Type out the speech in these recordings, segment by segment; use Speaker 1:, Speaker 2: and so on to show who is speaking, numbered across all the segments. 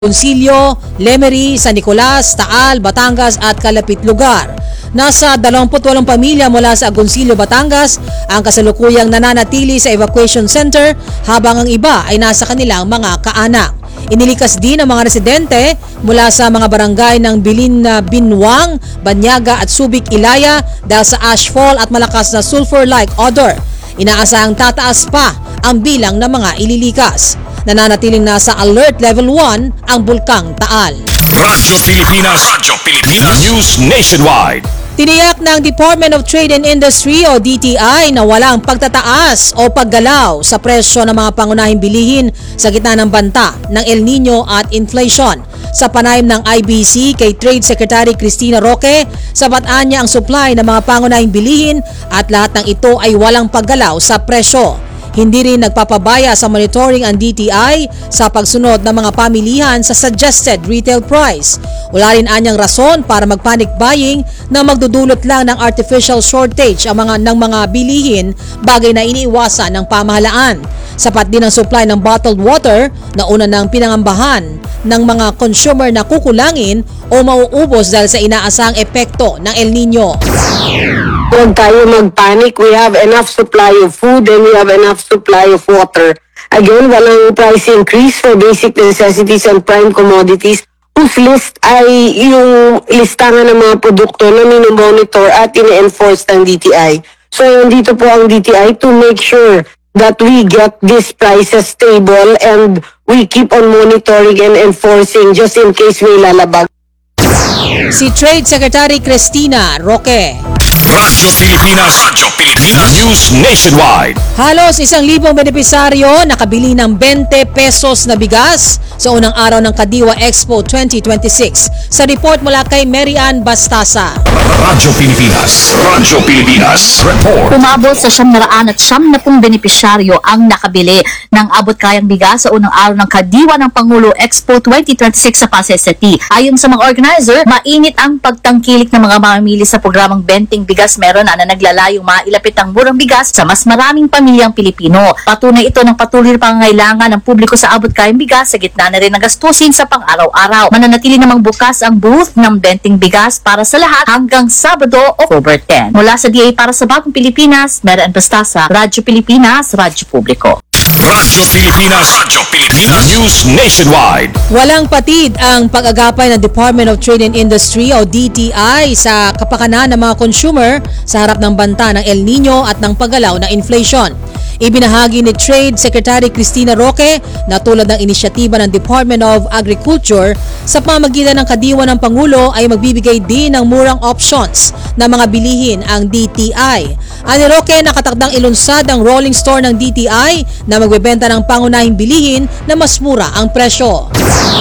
Speaker 1: Agoncillo, Lemery, San Nicolas, Taal, Batangas at kalapit lugar. Nasa 28 pamilya mula sa Agoncillo, Batangas ang kasalukuyang nananatili sa evacuation center habang ang iba ay nasa kanilang mga kaanak. Inilikas din ang mga residente mula sa mga barangay ng Bilin, Binwang, Banyaga at Subic, Ilaya dahil sa ashfall at malakas na sulfur-like odor. Inaasahang tataas pa ang bilang ng mga ililikas. Nananatiling nasa alert level 1 ang Bulkang Taal.
Speaker 2: Radyo Pilipinas News Nationwide.
Speaker 1: Tiniyak ng Department of Trade and Industry o DTI na walang pagtataas o paggalaw sa presyo ng mga pangunahing bilihin sa gitna ng banta ng El Nino at inflation. Sa panayam ng IBC kay Trade Secretary Cristina Roque, sabataan niya ang supply ng mga pangunahing bilihin at lahat ng ito ay walang paggalaw sa presyo. Hindi rin nagpapabaya sa monitoring ang DTI sa pagsunod ng mga pamilihan sa suggested retail price. Wala rin anyang rason para mag-panic buying na magdudulot lang ng artificial shortage ng mga bilihin, bagay na iniiwasan ng pamahalaan. Sapat din ang supply ng bottled water na una ng pinangambahan ng mga consumer na kukulangin o mauubos dahil sa inaasahang epekto ng El Nino.
Speaker 3: Huwag tayo mag-panic. We have enough supply of food and we have enough supply of water. Again, walang price increase for basic necessities and prime commodities whose list ay yung listangan ng mga produkto na minomonitor at ine-enforce ng DTI. So, nandito po ang DTI to make sure that we get these prices stable and we keep on monitoring and enforcing just in case may lalabag.
Speaker 1: Si Trade Secretary Cristina Roque.
Speaker 2: Radyo Pilipinas News Nationwide.
Speaker 1: Halos 1,000 benepisaryo nakabili ng 20 pesos na bigas sa unang araw ng Kadiwa Expo 2026. Sa report mula kay Mary Ann Bastasa.
Speaker 2: Radyo Pilipinas Report.
Speaker 4: Umabot sa 770 benepisyaryo ang nakabili ng abot-kayang bigas sa unang araw ng Kadiwa ng Pangulo Expo 2026 sa Pasay City. Ayon sa mga organizer, mainit ang pagtangkilik ng mga mamimili sa programang Benting Bigas Meron na naglalayong mailapit ang murang bigas sa mas maraming pamilyang Pilipino. Patunay ito ng patuloy na pangangailangan ng publiko sa abot-kayang bigas sa gitna na rin ng gastusin sa pang-araw-araw. Mananatili namang bukas ang booth ng Benting Bigas para sa lahat hanggang Sabado, October 10. Mula sa DA para sa Bagong Pilipinas, Mary Ann Bastasa, Radyo Pilipinas, Radyo Publiko.
Speaker 2: Radyo Pilipinas News Nationwide.
Speaker 1: Walang patid ang pag-agapay ng Department of Trade and Industry o DTI sa kapakanan ng mga consumer sa harap ng banta ng El Nino at ng paggalaw ng inflation. Ibinahagi ni Trade Secretary Cristina Roque na tulad ng inisyatiba ng Department of Agriculture sa pamamagitan ng Kadiwa ng Pangulo ay magbibigay din ng murang options na mga bilihin ang DTI. Ani Roque, nakatakdang ilunsad ang rolling store ng DTI na magbebenta ng pangunahing bilihin na mas mura ang presyo.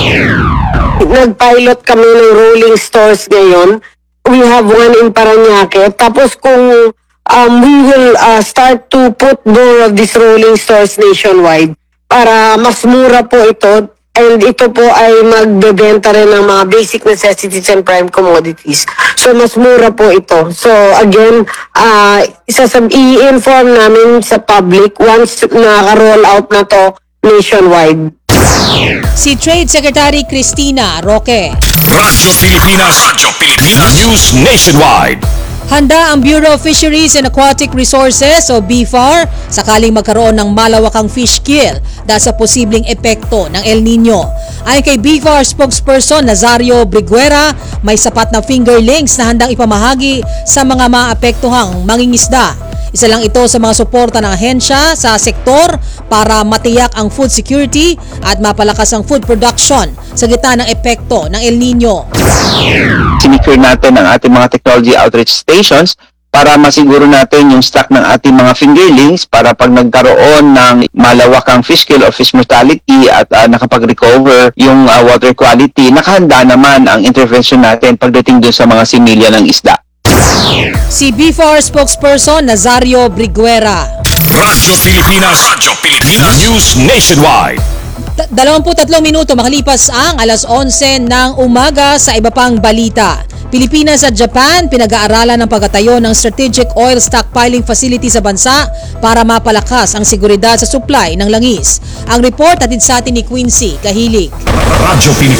Speaker 3: Nag-pilot kami ng rolling stores ngayon. We have one in Parañaque. Tapos kung we will start to put more of these rolling stores nationwide para mas mura po ito. And ito po ay magbebenta rin ng mga basic necessities and prime commodities. So, mas mura po ito. So, again, i-inform namin sa public once naka-roll out na to nationwide.
Speaker 1: Si Trade Secretary Cristina Roque.
Speaker 2: Radyo Pilipinas News Nationwide.
Speaker 1: Handa ang Bureau of Fisheries and Aquatic Resources o BFAR sakaling magkaroon ng malawakang fish kill dahil sa posibleng epekto ng El Nino. Ayon kay BFAR spokesperson Nazario Briguera, may sapat na fingerlings na handang ipamahagi sa mga maapektuhang mangingisda. Isa lang ito sa mga suporta ng ahensya sa sektor para matiyak ang food security at mapalakas ang food production sa gitna ng epekto ng El Nino.
Speaker 5: Sinicure natin ang ating mga technology outreach stations para masiguro natin yung stock ng ating mga fingerlings para pag nagkaroon ng malawakang fish kill or fish mortality at nakapag-recover yung water quality, nakahanda naman ang intervention natin pagdating dun sa mga similya ng isda.
Speaker 1: Si BFAR spokesperson Nazario Briguera.
Speaker 2: Radyo Pilipinas News Nationwide.
Speaker 1: 23 minuto makalipas ang alas 11 ng umaga sa iba pang balita. Pilipinas at Japan pinag-aaralan ng pagtatayo ng strategic oil stockpiling facility sa bansa para mapalakas ang seguridad sa supply ng langis. Ang report hatid sa atin ni Quincy Kahilig.
Speaker 2: Radyo Pilipinas.